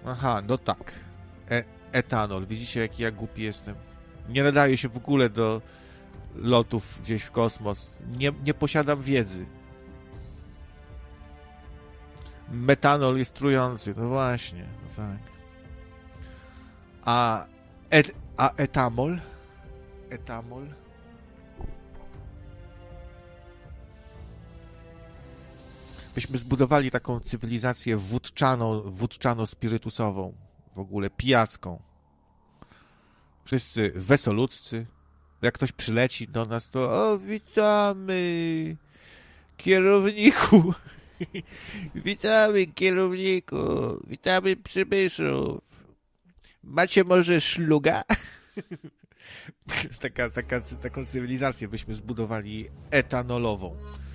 Aha, no tak. Etanol. Widzicie, jaki ja głupi jestem. Nie nadaje się w ogóle do lotów gdzieś w kosmos. Nie posiadam wiedzy. Metanol jest trujący. No właśnie. No tak. A etamol? Etamol? Byśmy zbudowali taką cywilizację wódczano-spirytusową. W ogóle pijacką. Wszyscy wesoludcy. Jak ktoś przyleci do nas, to o, witamy, kierowniku. Witamy, kierowniku. Witamy, przybyszów. Macie może szluga? Taką cywilizację byśmy zbudowali etanolową.